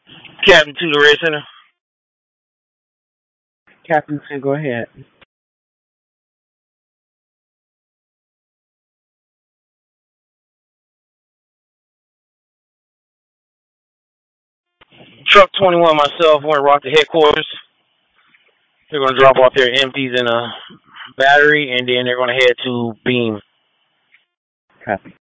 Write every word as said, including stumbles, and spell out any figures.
Captain to the Red Center. Captain Sin, go ahead. Truck twenty-one, myself, want to rock the headquarters. They're going to drop off their empties in a battery, and then they're going to head to Beam. Copy.